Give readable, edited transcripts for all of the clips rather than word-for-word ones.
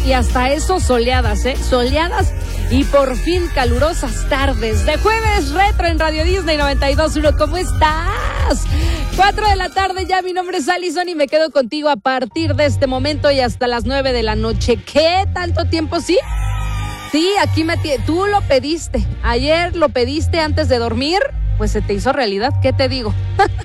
y hasta eso soleadas, soleadas y por fin calurosas tardes de jueves retro en Radio Disney 92.1. ¿Cómo estás? 4 de la tarde ya, mi nombre es Alison y me quedo contigo a partir de este momento y hasta las 9 de la noche. ¿Qué? ¿Tanto tiempo? ¿Sí? Sí, aquí tú lo pediste, ayer lo pediste antes de dormir, pues se te hizo realidad, ¿qué te digo?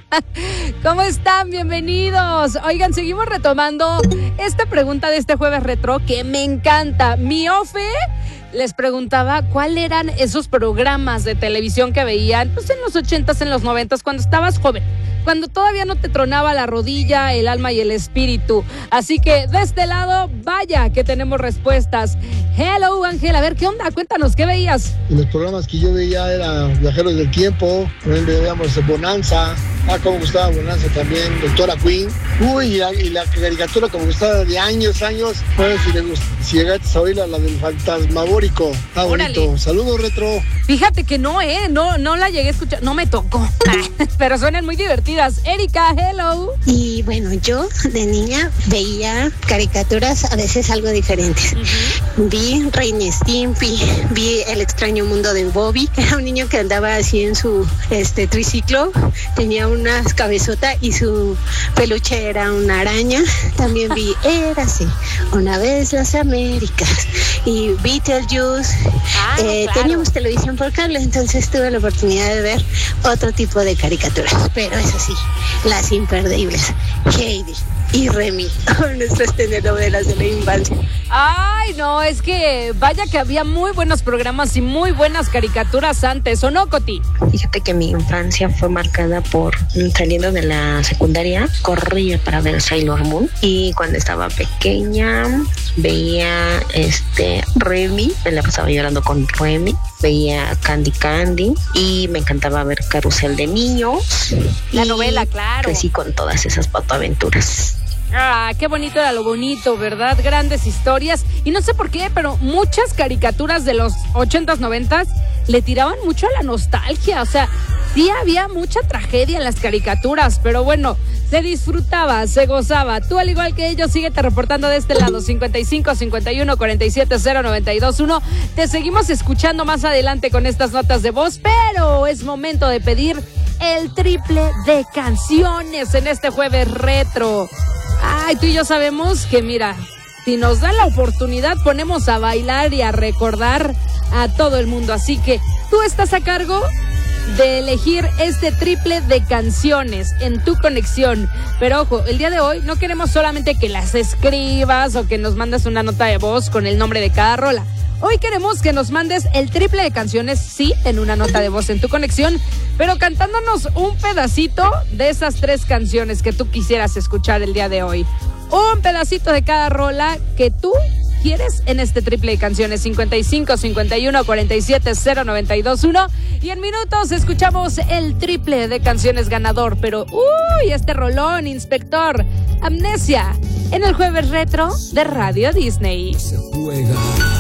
¿Cómo están? Bienvenidos. Oigan, seguimos retomando esta pregunta de este jueves retro que me encanta. Mi Ofe les preguntaba cuáles eran esos programas de televisión que veían pues en los 80s, en los 90s, cuando estabas joven, cuando todavía no te tronaba la rodilla, el alma y el espíritu. Así que de este lado, vaya que tenemos respuestas. Hello, Ángel, a ver, ¿qué onda? Cuéntanos, ¿qué veías? Los programas que yo veía eran Viajeros del Tiempo, por ejemplo, veíamos Bonanza. Como gustaba Bonanza también, Doctora Queen. Y la caricatura como gustaba de años. Pues si llegaste a oír la del Fantasmagórico. Está bonito. Saludos, retro. Fíjate que no la llegué a escuchar, no me tocó, pero suenan muy divertidas. Erika, hello. Y bueno, yo de niña veía caricaturas a veces algo diferentes. Vi Ren y Stimpy, vi El extraño mundo de Bobby. Era un niño que andaba así en su triciclo, tenía una cabezota y su peluche era una araña. También vi Érase una vez las Américas y Beetlejuice. Claro. Teníamos televisión por cable, entonces tuve la oportunidad de ver otro tipo de caricaturas, pero eso sí, las imperdibles, Heidi y Remy, nuestras telenovelas de la infancia. Ay, no, es que vaya que había muy buenos programas y muy buenas caricaturas antes, ¿o no, Coti? Fíjate que mi infancia fue marcada por, saliendo de la secundaria, corría para ver Sailor Moon, y cuando estaba pequeña veía Remy, me la pasaba llorando con Remy, veía Candy y me encantaba ver Carrusel de Niños. La novela, claro. Crecí con todas esas patoaventuras. Ah, qué bonito era lo bonito, ¿verdad? Grandes historias. Y no sé por qué, pero muchas caricaturas de los 80s, 90s le tiraban mucho a la nostalgia. O sea, sí había mucha tragedia en las caricaturas, pero bueno, se disfrutaba, se gozaba. Tú, al igual que ellos, síguete reportando de este lado, 55 51 47 0921. Te seguimos escuchando más adelante con estas notas de voz, pero es momento de pedir el triple de canciones en este jueves retro. Ay, tú y yo sabemos que, mira, si nos dan la oportunidad, ponemos a bailar y a recordar a todo el mundo. Así que tú estás a cargo de elegir este triple de canciones en tu conexión. Pero ojo, el día de hoy no queremos solamente que las escribas o que nos mandes una nota de voz con el nombre de cada rola. Hoy queremos que nos mandes el triple de canciones, sí, en una nota de voz en tu conexión, pero cantándonos un pedacito de esas 3 canciones que tú quisieras escuchar el día de hoy. Un pedacito de cada rola que tú quieres en este triple de canciones, 55 51 47 0921. Y en minutos escuchamos el triple de canciones ganador. Pero, este rolón, Inspector, Amnesia, en el jueves retro de Radio Disney. Se juega